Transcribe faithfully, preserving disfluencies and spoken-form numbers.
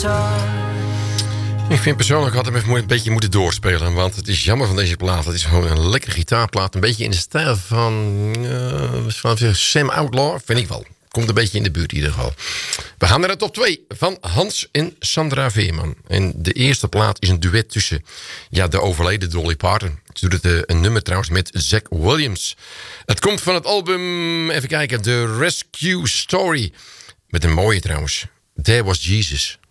Ik vind persoonlijk had hem even een beetje moeten doorspelen. Want het is jammer van deze plaat. Het is gewoon een lekkere gitaarplaat. Een beetje in de stijl van, uh, van Sam Outlaw. Vind ik wel. Komt een beetje in de buurt in ieder geval. We gaan naar de top twee van Hans en Sandra Veerman. En de eerste plaat is een duet tussen ja, de overleden Dolly Parton. Ze doet het, een nummer trouwens met Zach Williams. Het komt van het album, even kijken, The Rescue Story. Met een mooie trouwens. There Was Jesus.